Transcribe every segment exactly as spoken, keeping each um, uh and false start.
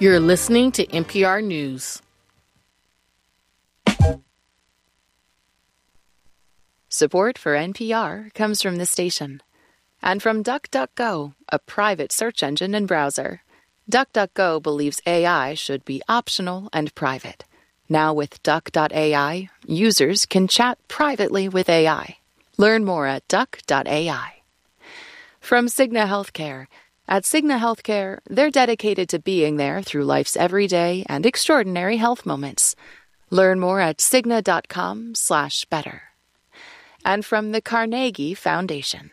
You're listening to N P R News. Support for N P R comes from this station and from DuckDuckGo, a private search engine and browser. DuckDuckGo believes A I should be optional and private. Now with Duck dot A I, users can chat privately with A I. Learn more at Duck dot A I. From Cigna Healthcare. At Cigna Healthcare, they're dedicated to being there through life's everyday and extraordinary health moments. Learn more at Cigna dot com slash better. And from the Carnegie Foundation.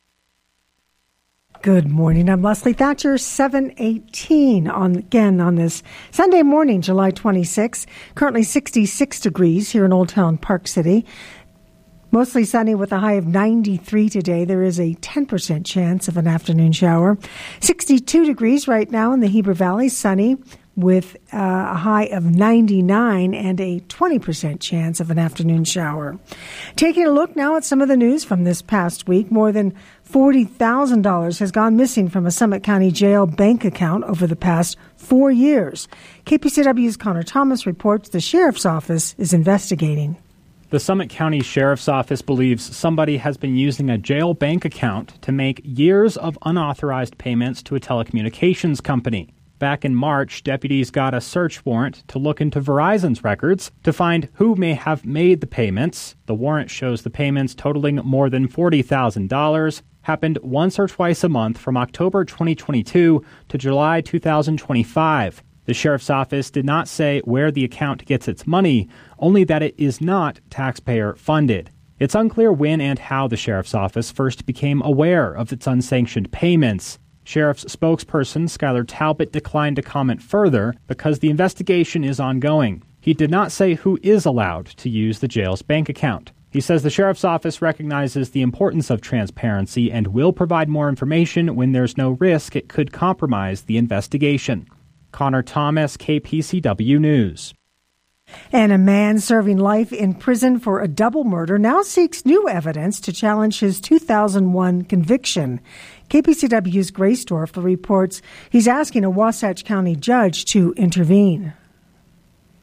Good morning. I'm Leslie Thatcher, seven eighteen on again on this Sunday morning, July twenty-sixth. Currently sixty-six degrees here in Old Town Park City. Mostly sunny with a high of ninety-three today. There is a ten percent chance of an afternoon shower. sixty-two degrees right now in the Heber Valley, sunny with uh, a high of ninety-nine and a twenty percent chance of an afternoon shower. Taking a look now at some of the news from this past week, more than forty thousand dollars has gone missing from a Summit County Jail bank account over the past four years. K P C W's Connor Thomas reports the Sheriff's Office is investigating. The Summit County Sheriff's Office believes somebody has been using a jail bank account to make years of unauthorized payments to a telecommunications company. Back in March, deputies got a search warrant to look into Verizon's records to find who may have made the payments. The warrant shows the payments totaling more than forty thousand dollars happened once or twice a month from October twenty twenty-two to July two thousand twenty-five. The Sheriff's Office did not say where the account gets its money, only that it is not taxpayer-funded. It's unclear when and how the Sheriff's Office first became aware of its unsanctioned payments. Sheriff's spokesperson, Skylar Talbot, declined to comment further because the investigation is ongoing. He did not say who is allowed to use the jail's bank account. He says the Sheriff's Office recognizes the importance of transparency and will provide more information when there's no risk it could compromise the investigation. Connor Thomas, K P C W News. And a man serving life in prison for a double murder now seeks new evidence to challenge his two thousand one conviction. K P C W's Grace Dorf reports he's asking a Wasatch County judge to intervene.